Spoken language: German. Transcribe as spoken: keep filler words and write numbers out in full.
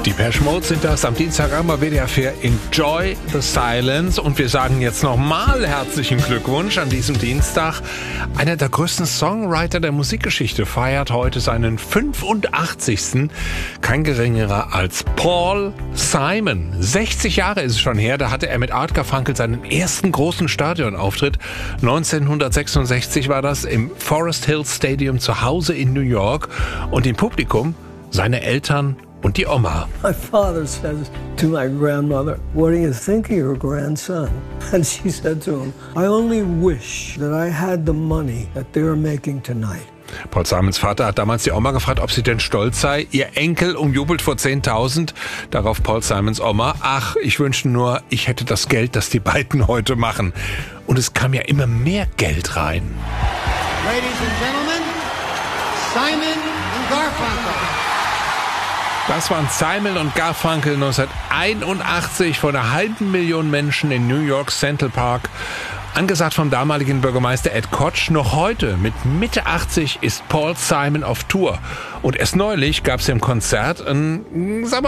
Depeche Mode sind das am Dienstagabend bei W D R vier. Enjoy the Silence. Und wir sagen jetzt nochmal herzlichen Glückwunsch an diesem Dienstag. Einer der größten Songwriter der Musikgeschichte feiert heute seinen fünfundachtzigsten Kein geringerer als Paul Simon. sechzig Jahre ist es schon her, da hatte er mit Art Garfunkel seinen ersten großen Stadionauftritt. neunzehnhundertsechsundsechzig war das im Forest Hills Stadium zu Hause in New York. Und im Publikum seine Eltern und die Oma. My father says to my grandmother, "What do you think of your grandson?" And she said to him, "I only wish that I had the money that they're making tonight." Paul Simons Vater hat damals die Oma gefragt, ob sie denn stolz sei. Ihr Enkel umjubelt vor zehntausend. Darauf Paul Simons Oma: Ach, ich wünschte nur, ich hätte das Geld, das die beiden heute machen. Und es kam ja immer mehr Geld rein. Ladies and Gentlemen, Simon and Garfunkel. Das waren Simon und Garfunkel neunzehnhunderteinundachtzig vor einer halben Million Menschen in New York Central Park. Angesagt vom damaligen Bürgermeister Ed Koch. Noch heute, mit Mitte achtzig, ist Paul Simon auf Tour. Und erst neulich gab es im Konzert ein, sagen wir